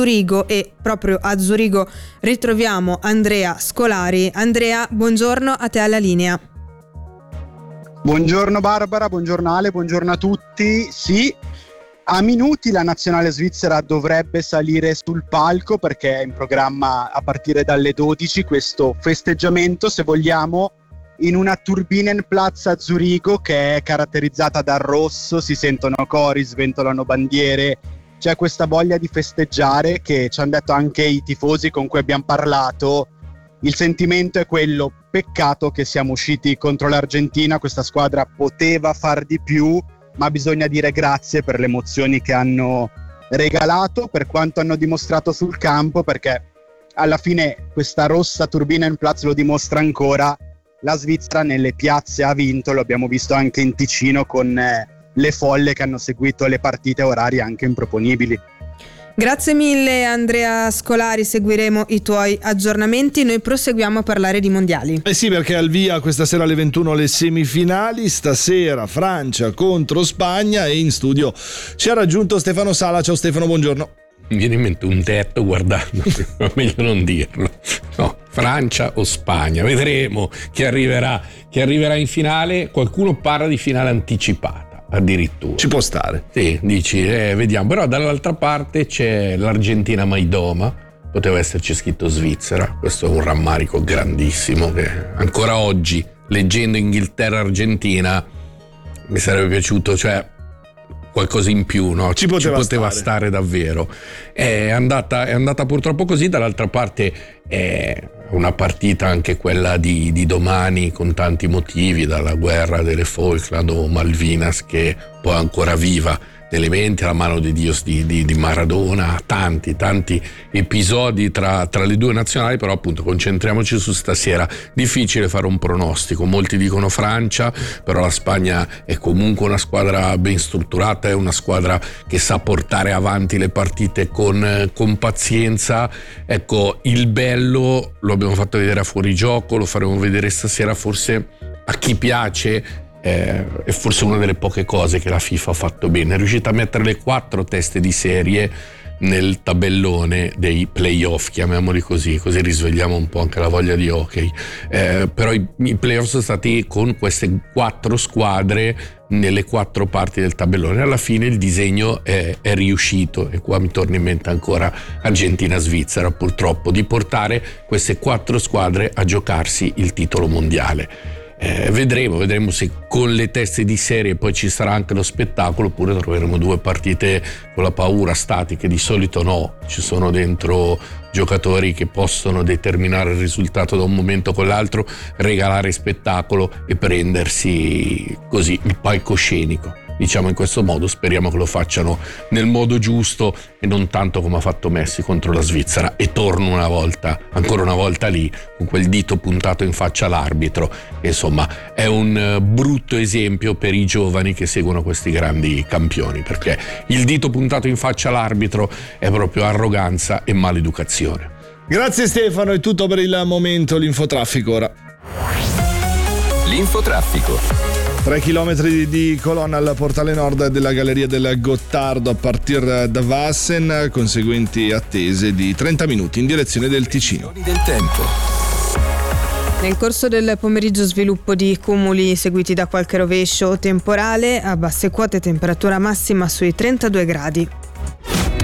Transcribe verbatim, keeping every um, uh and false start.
Zurigo, e proprio a Zurigo ritroviamo Andrea Scolari. Andrea, buongiorno, a te alla linea. Buongiorno Barbara, buongiorno Ale, buongiorno a tutti. Sì, a minuti la nazionale svizzera dovrebbe salire sul palco perché è in programma a partire dalle dodici questo festeggiamento, se vogliamo, in una Turbinenplatz a Zurigo che è caratterizzata dal rosso, si sentono cori, sventolano bandiere, c'è questa voglia di festeggiare che ci hanno detto anche i tifosi con cui abbiamo parlato. Il sentimento è quello: peccato che siamo usciti contro l'Argentina, questa squadra poteva far di più, ma bisogna dire grazie per le emozioni che hanno regalato, per quanto hanno dimostrato sul campo, perché alla fine questa rossa Turbinenplatz lo dimostra ancora. La Svizzera nelle piazze ha vinto, lo abbiamo visto anche in Ticino con eh, le folle che hanno seguito le partite a orari anche improponibili. Grazie mille Andrea Scolari, seguiremo i tuoi aggiornamenti. Noi proseguiamo a parlare di mondiali. Eh sì, perché al via questa sera alle ventuno le semifinali, stasera Francia contro Spagna, e in studio ci ha raggiunto Stefano Sala. Ciao Stefano, buongiorno. Mi viene in mente un tetto guardando, ma meglio non dirlo. No, Francia o Spagna, vedremo chi arriverà, chi arriverà in finale. Qualcuno parla di finale anticipata. Addirittura ci può stare, sì, dici, eh, vediamo. Però dall'altra parte c'è l'Argentina Maidoma, poteva esserci scritto Svizzera. Questo è un rammarico grandissimo che ancora oggi, leggendo Inghilterra-Argentina, mi sarebbe piaciuto, cioè qualcosa in più, no? Ci poteva, ci poteva stare. stare davvero. È andata, è andata purtroppo così. Dall'altra parte è una partita anche quella di, di domani con tanti motivi, dalla guerra delle Falkland o Malvinas che poi è ancora viva nelle menti, la mano di Dio di, di, di Maradona, tanti tanti episodi tra, tra le due nazionali. Però appunto concentriamoci su stasera. Difficile fare un pronostico, molti dicono Francia, però la Spagna è comunque una squadra ben strutturata, è una squadra che sa portare avanti le partite con, con pazienza. Ecco, il bello lo abbiamo fatto vedere a fuorigioco, lo faremo vedere stasera. Forse a chi piace Eh, è forse una delle poche cose che la FIFA ha fatto bene, è riuscita a mettere le quattro teste di serie nel tabellone dei playoff, chiamiamoli così, così risvegliamo un po' anche la voglia di hockey. Eh, però i, i playoff sono stati con queste quattro squadre nelle quattro parti del tabellone. Alla fine il disegno è, è riuscito, e qua mi torna in mente ancora Argentina-Svizzera, purtroppo, di portare queste quattro squadre a giocarsi il titolo mondiale. Eh, vedremo, vedremo se con le teste di serie poi ci sarà anche lo spettacolo, oppure troveremo due partite con la paura statiche. Di solito no, ci sono dentro giocatori che possono determinare il risultato da un momento con l'altro, regalare spettacolo e prendersi così il palcoscenico. Diciamo in questo modo, speriamo che lo facciano nel modo giusto e non tanto come ha fatto Messi contro la Svizzera. E torno una volta, ancora una volta lì, con quel dito puntato in faccia all'arbitro, che insomma è un brutto esempio per i giovani che seguono questi grandi campioni, perché il dito puntato in faccia all'arbitro è proprio arroganza e maleducazione. Grazie Stefano, è tutto per il momento. L'infotraffico ora. L'infotraffico. Tre chilometri di colonna al portale nord della Galleria del Gottardo a partire da Wassen, conseguenti attese di trenta minuti in direzione del Ticino. Del tempo. Nel corso del pomeriggio sviluppo di cumuli seguiti da qualche rovescio temporale, a basse quote temperatura massima sui trentadue gradi.